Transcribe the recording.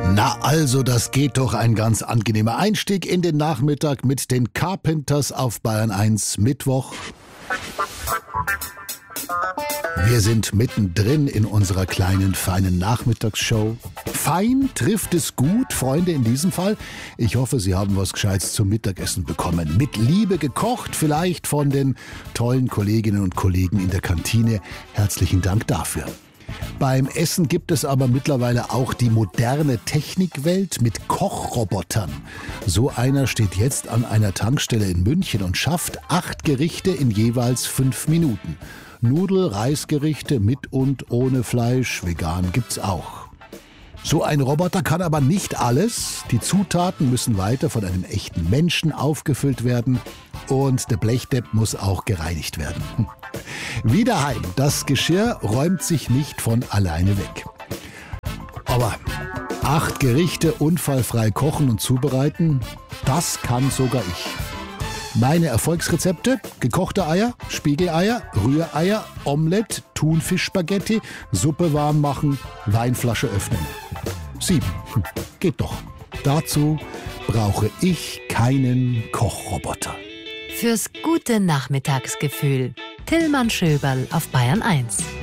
Na also, das geht doch ein ganz angenehmer Einstieg in den Nachmittag mit den Carpenters auf Bayern 1 Mittwoch. Wir sind mittendrin in unserer kleinen, feinen Nachmittagsshow. Fein trifft es gut, Freunde, in diesem Fall. Ich hoffe, Sie haben was Gescheites zum Mittagessen bekommen. Mit Liebe gekocht, vielleicht von den tollen Kolleginnen und Kollegen in der Kantine. Herzlichen Dank dafür. Beim Essen gibt es aber mittlerweile auch die moderne Technikwelt mit Kochrobotern. So einer steht jetzt an einer Tankstelle in München und schafft 8 Gerichte in jeweils 5 Minuten. Nudel-, Reisgerichte mit und ohne Fleisch, vegan gibt's auch. So ein Roboter kann aber nicht alles. Die Zutaten müssen weiter von einem echten Menschen aufgefüllt werden und der Blechdepp muss auch gereinigt werden. Wie daheim, das Geschirr räumt sich nicht von alleine weg. Aber 8 Gerichte unfallfrei kochen und zubereiten, das kann sogar ich. Meine Erfolgsrezepte: gekochte Eier, Spiegeleier, Rühreier, Omelette, Thunfischspaghetti, Suppe warm machen, Weinflasche öffnen. 7. Geht doch. Dazu brauche ich keinen Kochroboter. Fürs gute Nachmittagsgefühl. Tillmann Schöberl auf Bayern 1.